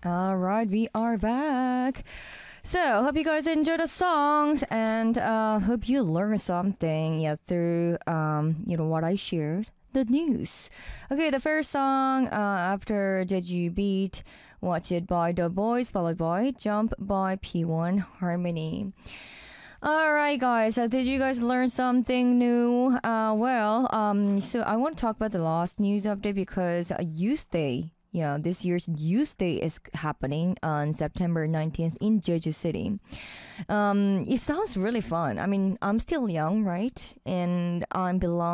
All right, we are back. So, hope you guys enjoy the songs and hope you learn something through what I shared. The news. Okay, the first song after Jeju Beat, Watch It by The Boys, followed by Jump by P1 Harmony. All right, guys. Did you guys learn something new? So I want to talk about the last news update because Youth Day. Yeah, this year's Youth Day is happening on September 19th in Jeju City. It sounds really fun. I mean, I'm still young, right? And I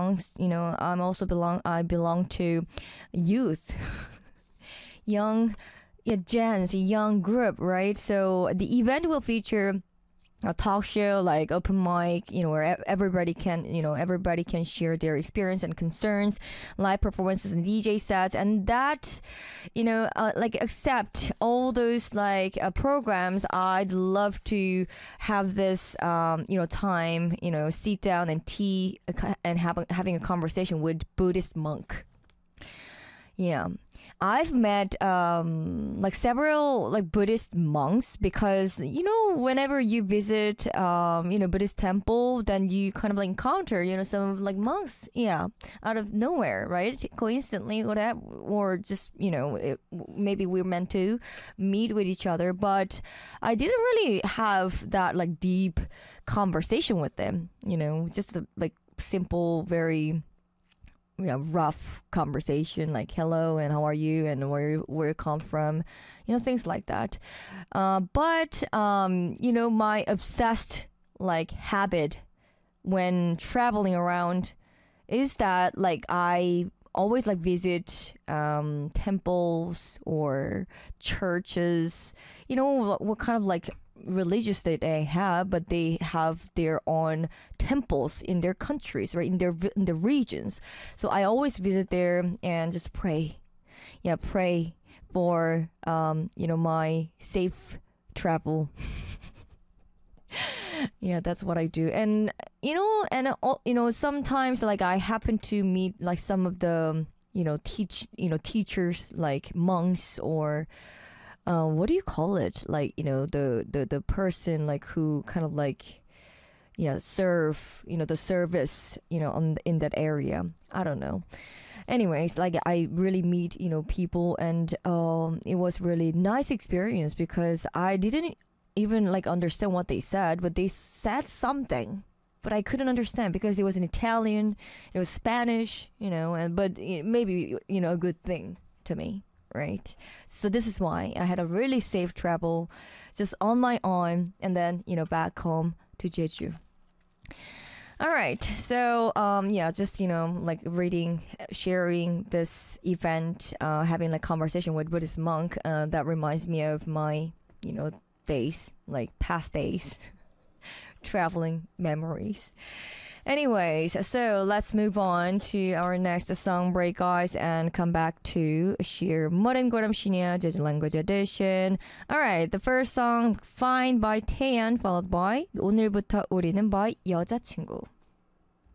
belong to youth, young, gens, young group, right? So the event will feature a talk show like open mic, where everybody can share their experience and concerns, live performances and DJ sets, and that accept all those programs. I'd love to have this time, sit down and tea and having a conversation with Buddhist monk. Yeah. I've met several Buddhist monks because whenever you visit Buddhist temple, then you kind of encounter some monks out of nowhere, right? Coincidentally or just maybe we're meant to meet with each other, but I didn't really have that deep conversation with them. Just a simple, very rough conversation like hello and how are you and where you come from, things like that. But my obsessed habit when traveling around is that I always visit temples or churches, what kind of religious that they have, but they have their own temples in their countries, right? In their regions. So I always visit there and just pray. Yeah, pray for my safe travel. Yeah, that's what I do. And sometimes I happen to meet some of the teachers like monks or what do you call it? The person who kind of serve, the service, in that area. I don't know. Anyways, I really meet, people, and it was really nice experience because I didn't even understand what they said, but they said something. But I couldn't understand because it was in Italian, it was Spanish, but maybe, a good thing to me. Right. So this is why I had a really safe travel just on my own and then, back home to Jeju. All right. So, just, reading, sharing this event, having conversation with Buddhist monk, that reminds me of my, days, past days, traveling memories. Anyways, so let's move on to our next song break, guys, and come back to share Modern Goram Shinya Jeju Language Edition. Alright, the first song, Fine by Taeyeon, followed by 오늘부터 우리는 by 여자친구.